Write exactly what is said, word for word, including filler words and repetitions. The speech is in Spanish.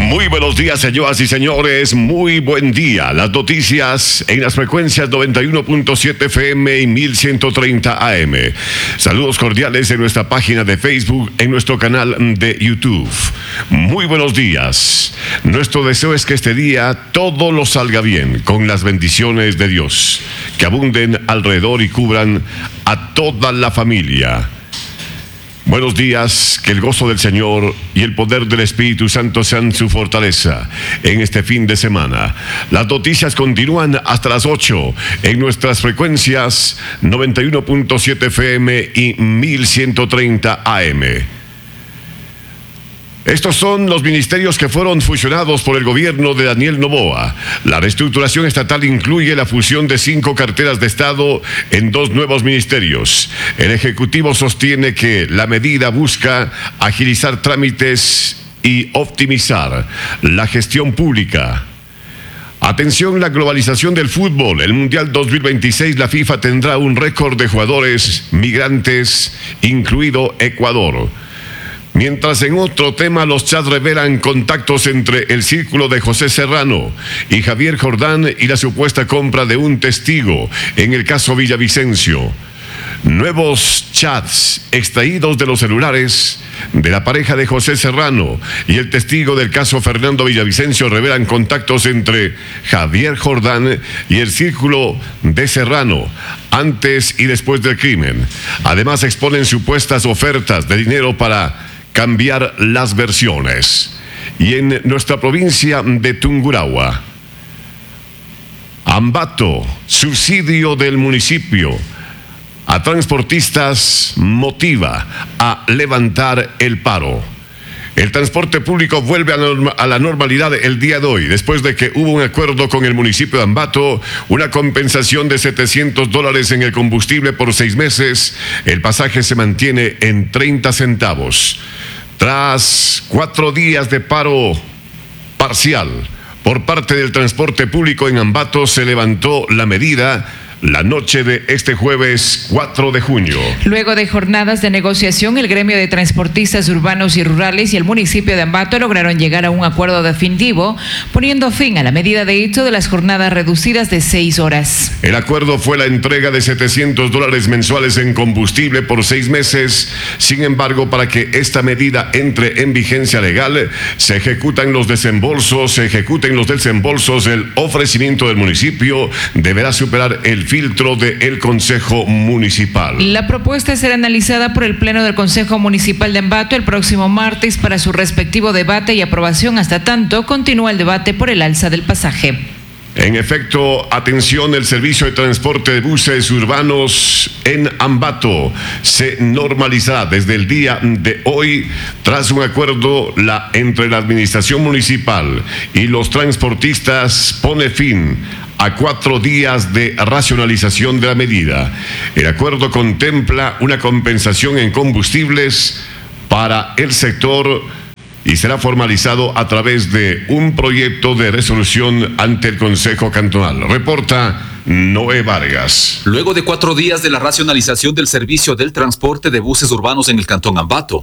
Muy buenos días, señoras y señores, muy buen día. Las noticias en las frecuencias noventa y uno punto siete F M y mil ciento treinta A M. Saludos cordiales en nuestra página de Facebook, en nuestro canal de YouTube. Muy buenos días. Nuestro deseo es que este día todo lo salga bien, con las bendiciones de Dios, que abunden alrededor y cubran a toda la familia. Buenos días, que el gozo del Señor y el poder del Espíritu Santo sean su fortaleza en este fin de semana. Las noticias continúan hasta las ocho en nuestras frecuencias noventa y uno punto siete F M y mil ciento treinta A M. Estos son los ministerios que fueron fusionados por el gobierno de Daniel Noboa. La reestructuración estatal incluye la fusión de cinco carteras de Estado en dos nuevos ministerios. El Ejecutivo sostiene que la medida busca agilizar trámites y optimizar la gestión pública. Atención, la globalización del fútbol. El Mundial dos mil veintiséis, la FIFA tendrá un récord de jugadores migrantes, incluido Ecuador. Mientras en otro tema, los chats revelan contactos entre el círculo de José Serrano y Javier Jordán y la supuesta compra de un testigo en el caso Villavicencio. Nuevos chats extraídos de los celulares de la pareja de José Serrano y el testigo del caso Fernando Villavicencio revelan contactos entre Javier Jordán y el círculo de Serrano antes y después del crimen. Además, exponen supuestas ofertas de dinero para cambiar las versiones. Y en nuestra provincia de Tungurahua, Ambato, subsidio del municipio a transportistas motiva a levantar el paro. El transporte público vuelve a, norma, a la normalidad el día de hoy, después de que hubo un acuerdo con el municipio de Ambato, una compensación de setecientos dólares en el combustible por seis meses. El pasaje se mantiene en treinta centavos. Tras cuatro días de paro parcial por parte del transporte público en Ambato, se levantó la medida la noche de este jueves cuatro de junio. Luego de jornadas de negociación, el gremio de transportistas urbanos y rurales y el municipio de Ambato lograron llegar a un acuerdo definitivo, poniendo fin a la medida de hecho de las jornadas reducidas de seis horas. El acuerdo fue la entrega de setecientos dólares mensuales en combustible por seis meses. Sin embargo, para que esta medida entre en vigencia legal, se ejecutan los desembolsos, se ejecuten los desembolsos, el ofrecimiento del municipio deberá superar el filtro del Consejo Municipal. La propuesta será analizada por el Pleno del Consejo Municipal de Ambato el próximo martes para su respectivo debate y aprobación. Hasta tanto, continúa el debate por el alza del pasaje. En efecto, atención, el servicio de transporte de buses urbanos en Ambato se normalizará desde el día de hoy tras un acuerdo la, entre la administración municipal y los transportistas. Pone fin a cuatro días de racionalización de la medida. El acuerdo contempla una compensación en combustibles para el sector y será formalizado a través de un proyecto de resolución ante el Consejo Cantonal. Reporta Noé Vargas. Luego de cuatro días de la racionalización del servicio del transporte de buses urbanos en el Cantón Ambato,